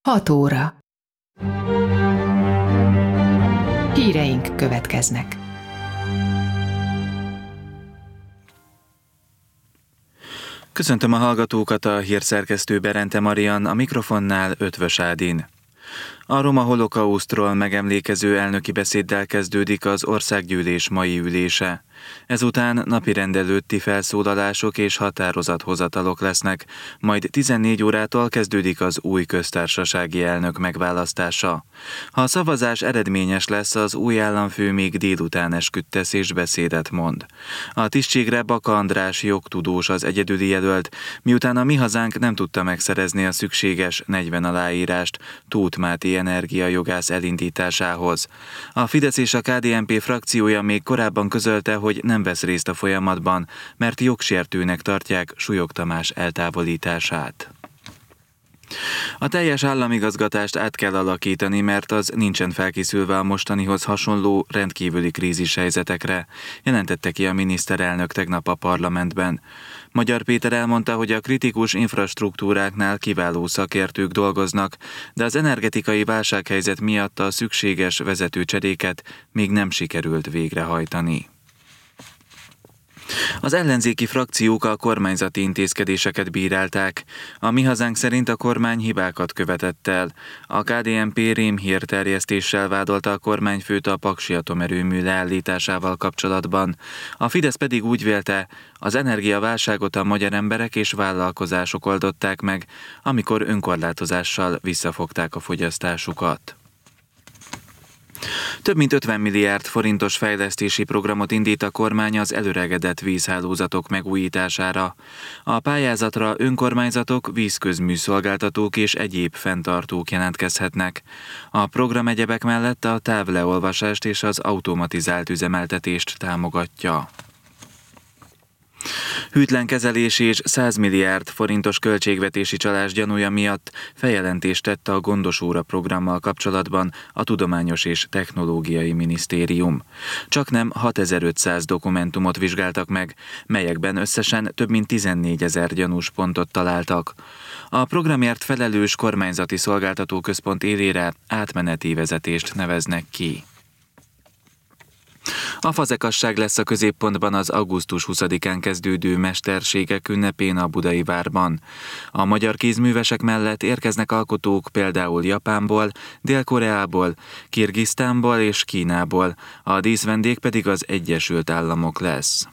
6 óra. Híreink következnek. Köszöntöm a hallgatókat, a hírszerkesztő Berente Marian, a mikrofonnál Ötvös Ádin. A roma holokausztról megemlékező elnöki beszéddel kezdődik az országgyűlés mai ülése. Ezután napirend előtti felszólalások és határozathozatalok lesznek, majd 14 órától kezdődik az új köztársasági elnök megválasztása. Ha a szavazás eredményes lesz, az új államfő még délután esküdtesz és beszédet mond. A tisztségre Baka András jogtudós az egyedüli jelölt, miután a Mi Hazánk nem tudta megszerezni a szükséges 40 aláírást Tóth Máté energiajogász elindításához. A Fidesz és a KDNP frakciója még korábban közölte, hogy nem vesz részt a folyamatban, mert jogsértőnek tartják Súlyog Tamás eltávolítását. A teljes államigazgatást át kell alakítani, mert az nincsen felkészülve a mostanihoz hasonló rendkívüli krízishelyzetekre, jelentette ki a miniszterelnök tegnap a parlamentben. Magyar Péter elmondta, hogy a kritikus infrastruktúráknál kiváló szakértők dolgoznak, de az energetikai válsághelyzet miatt a szükséges vezetőcseréket még nem sikerült végrehajtani. Az ellenzéki frakciók a kormányzati intézkedéseket bírálták. A Mi Hazánk szerint a kormány hibákat követett el. A KDNP rémhírterjesztéssel vádolta a kormányfőt a paksi atomerőmű leállításával kapcsolatban. A Fidesz pedig úgy vélte, az energiaválságot a magyar emberek és vállalkozások oldották meg, amikor önkorlátozással visszafogták a fogyasztásukat. Több mint 50 milliárd forintos fejlesztési programot indít a kormány az elöregedett vízhálózatok megújítására. A pályázatra önkormányzatok, vízközműszolgáltatók és egyéb fenntartók jelentkezhetnek. A program egyebek mellett a távleolvasást és az automatizált üzemeltetést támogatja. Hűtlen kezelés és 100 milliárd forintos költségvetési csalás gyanúja miatt feljelentést tett a Gondos óra programmal kapcsolatban a Tudományos és Technológiai Minisztérium. Csaknem 6500 dokumentumot vizsgáltak meg, melyekben összesen több mint 14 000 gyanús pontot találtak. A programért felelős kormányzati szolgáltatóközpont élére átmeneti vezetést neveznek ki. A fazekasság lesz a középpontban az augusztus 20-án kezdődő mesterségek ünnepén a Budai Várban. A magyar kézművesek mellett érkeznek alkotók például Japánból, Dél-Koreából, Kirgisztánból és Kínából, a díszvendég pedig az Egyesült Államok lesz.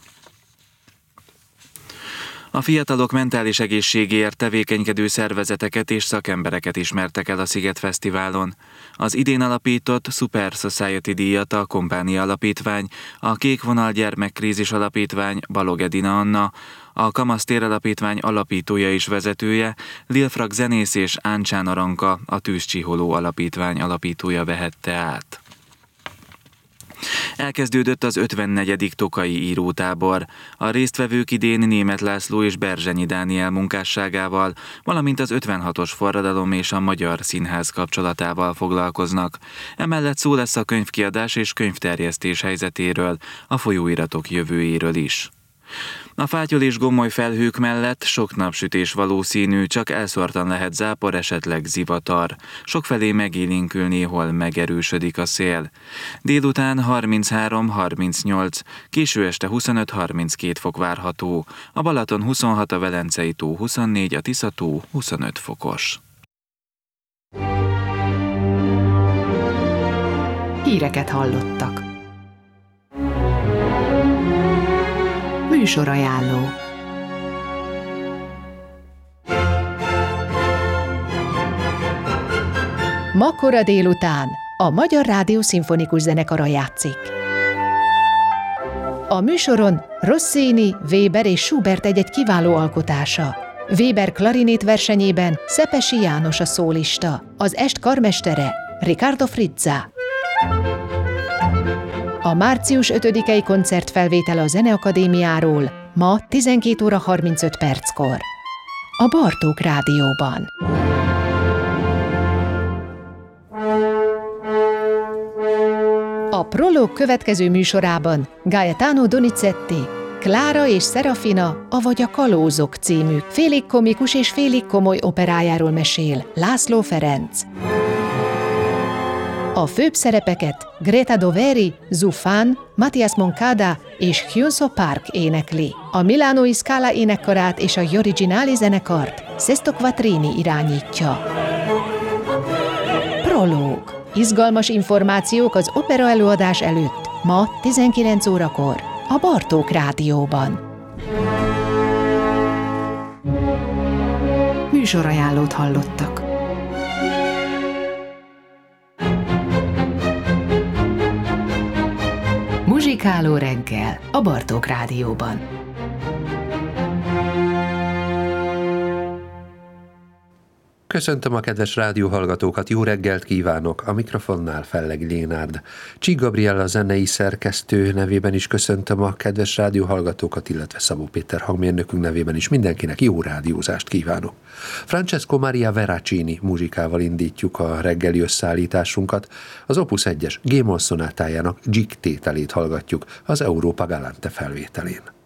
A fiatalok mentális egészségéért tevékenykedő szervezeteket és szakembereket ismertek el a Sziget Fesztiválon. Az idén alapított Super Society díjat a Kompánia Alapítvány, a Kék Vonal Gyermekkrízis Alapítvány Balog Edina Anna, a Kamasztér Alapítvány alapítója és vezetője, Lil Frag zenész és Áncsán Aranka, a Tűzcsiholó Alapítvány alapítója vehette át. Elkezdődött az 54. Tokai írótábor. A résztvevők idén Németh László és Berzsenyi Dániel munkásságával, valamint az 56-os forradalom és a magyar színház kapcsolatával foglalkoznak. Emellett szó lesz a könyvkiadás és könyvterjesztés helyzetéről, a folyóiratok jövőjéről is. A fátyol és gomoly felhők mellett sok napsütés valószínű, csak elszórtan lehet zápor, esetleg zivatar. Sokfelé megélénkül, néhol megerősödik a szél. Délután 33-38, késő este 25-32 fok várható. A Balaton 26, a Velencei tó 24, a Tisza tó 25 fokos. Híreket hallottak. Műsorajánló. Ma kora délután a Magyar Rádió Szimfonikus Zenekara játszik. A műsoron Rossini, Weber és Schubert egy kiváló alkotása. Weber klarinét versenyében Szepesi János a szólista, az est karmestere Riccardo Frizza. A március 5-i koncertfelvétele a Zeneakadémiáról ma 12 óra 35 perckor. A Bartók Rádióban. A Prolog következő műsorában Gaetano Donizetti Klára és Szerafina, avagy a Kalózok című félig komikus és félig komoly operájáról mesél László Ferenc. A főbb szerepeket Greta Doveri, Zufán, Matthias Moncada és Hyunso Park énekli. A Milánói Scala énekkarát és a Gli Originali zenekart Sesto Quattrini irányítja. Prológ. Izgalmas információk az opera előadás előtt, ma 19 órakor, a Bartók Rádióban. Műsorajánlót hallottak. Muzsikáló reggel a Bartók Rádióban. Köszöntöm a kedves rádióhallgatókat, jó reggelt kívánok! A mikrofonnál Fellegi Lénárd. Csík Gabriella zenei szerkesztő nevében is köszöntöm a kedves rádióhallgatókat, illetve Szabó Péter hangmérnökünk nevében is mindenkinek jó rádiózást kívánok. Francesco Maria Veracini muzsikával indítjuk a reggeli összeállításunkat. Az Opus 1-es G-moll szonátájának G tételét hallgatjuk az Europa Galante felvételén.